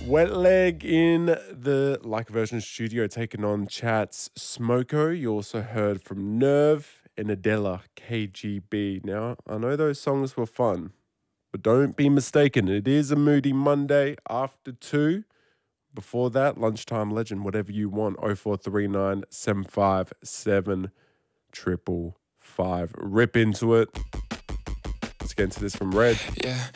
Wet Leg in the Like Version studio taking on Chat's Smoko. You also heard from Nerve and Adela KGB. Now, I know those songs were fun, but don't be mistaken. It is a moody Monday after 2. Before that, Lunchtime Legend, whatever you want, 0439 757 555. Rip into it. Let's get into this from Red. Yeah.